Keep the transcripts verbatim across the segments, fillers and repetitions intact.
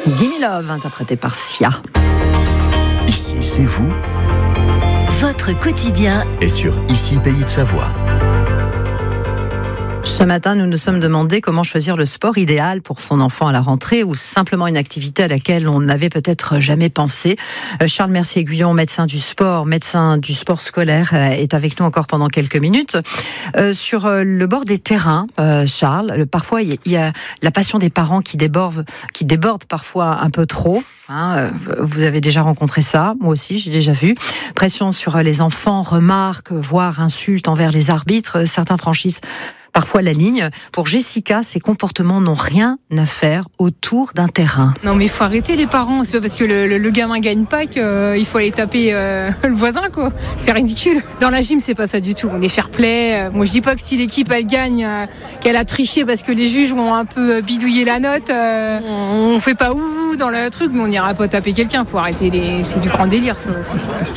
Gimme Love, interprété par Sia. Ici, c'est vous. Votre quotidien Et sur Ici, Pays de Savoie. Ce matin, nous nous sommes demandé comment choisir le sport idéal pour son enfant à la rentrée ou simplement une activité à laquelle on n'avait peut-être jamais pensé. Charles Mercier-Guyon, médecin du sport, médecin du sport scolaire, est avec nous encore pendant quelques minutes. Euh, sur le bord des terrains, euh, Charles, parfois il y a la passion des parents qui déborde, qui déborde parfois un peu trop. Hein, vous avez déjà rencontré ça, moi aussi j'ai déjà vu. Pression sur les enfants, remarques, voire insultes envers les arbitres. Certains franchissent parfois la ligne. Pour Jessica, ces comportements n'ont rien à faire autour d'un terrain. Non mais il faut arrêter les parents, c'est pas parce que le, le, le gamin gagne pas qu'il faut aller taper euh, le voisin quoi. C'est ridicule. Dans la gym c'est pas ça du tout, on est fair play. Moi je dis pas que si l'équipe elle gagne, euh, qu'elle a triché parce que les juges ont un peu bidouillé la note, euh, on, on fait pas ouh dans le truc, mais on n'ira pas taper quelqu'un, faut arrêter les... c'est du grand délire ça aussi.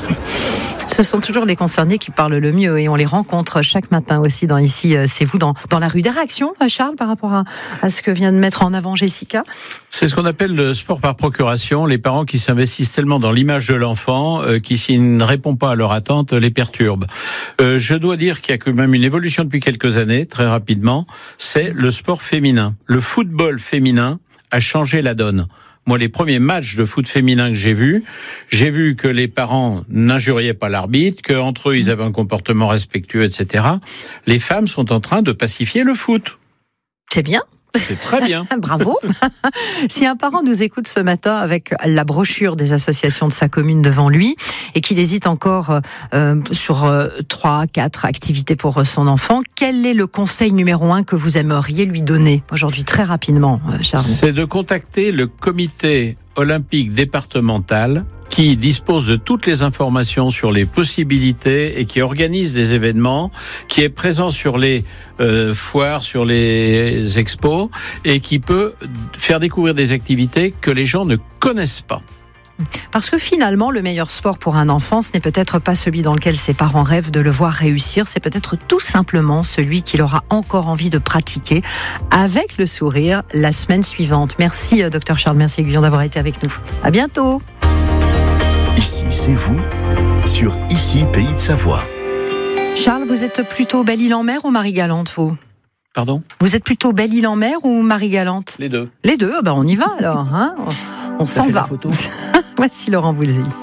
Ce sont toujours les concernés qui parlent le mieux et on les rencontre chaque matin aussi dans Ici, c'est vous, dans, dans la rue. Des réactions, Charles, par rapport à, à ce que vient de mettre en avant Jessica ? C'est ce qu'on appelle le sport par procuration. Les parents qui s'investissent tellement dans l'image de l'enfant euh, qui, s'il ne répond pas à leur attente, les perturbent. Euh, je dois dire qu'il y a quand même une évolution depuis quelques années, très rapidement, c'est le sport féminin. Le football féminin a changé la donne. Moi, les premiers matchs de foot féminin que j'ai vus, j'ai vu que les parents n'injuriaient pas l'arbitre, qu'entre eux, ils avaient un comportement respectueux, et cetera. Les femmes sont en train de pacifier le foot. C'est bien. C'est très bien. Bravo. Si un parent nous écoute ce matin avec la brochure des associations de sa commune devant lui et qu'il hésite encore euh, sur euh, trois, quatre activités pour son enfant, quel est le conseil numéro un que vous aimeriez lui donner aujourd'hui, très rapidement, euh, Charles ? C'est de contacter le comité olympique départemental qui dispose de toutes les informations sur les possibilités et qui organise des événements, qui est présent sur les euh, foires, sur les expos et qui peut faire découvrir des activités que les gens ne connaissent pas. Parce que finalement, le meilleur sport pour un enfant, ce n'est peut-être pas celui dans lequel ses parents rêvent de le voir réussir, c'est peut-être tout simplement celui qu'il aura encore envie de pratiquer avec le sourire la semaine suivante. Merci, docteur Charles Mercier-Guyon, d'avoir été avec nous. À bientôt. Ici, c'est vous, sur Ici, Pays de Savoie. Charles, vous êtes plutôt Belle-Île-en-Mer ou Marie-Galante, vous ? Pardon ? Vous êtes plutôt Belle-Île-en-Mer ou Marie-Galante ? Les deux. Les deux, ben on y va alors, hein ? On s'en va. Voici Laurent Boulzy.